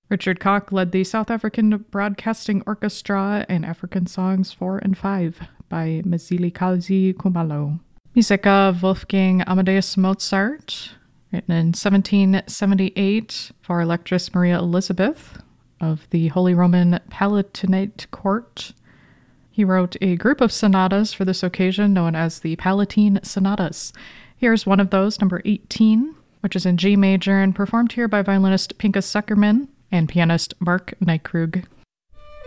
Richard Koch led the South African Broadcasting Orchestra in African Songs 4 and 5 by Mzilikazi Khumalo. Music of Wolfgang Amadeus Mozart, written in 1778 for Electress Maria Elizabeth of the Holy Roman Palatinate Court. He wrote a group of sonatas for this occasion known as the Palatine Sonatas. Here's one of those, number 18, which is in G major and performed here by violinist Pinkas Zuckerman and pianist Mark Nykrug.